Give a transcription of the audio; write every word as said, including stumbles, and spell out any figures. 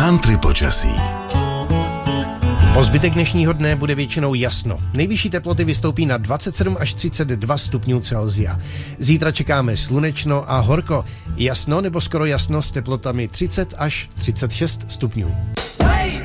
Country počasí. Po zbytek dnešního dne bude většinou jasno. Nejvyšší teploty vystoupí na dvacet sedm až třicet dva stupňů Celsia. Zítra čekáme slunečno a horko. Jasno nebo skoro jasno s teplotami třicet až třicet šest stupňů.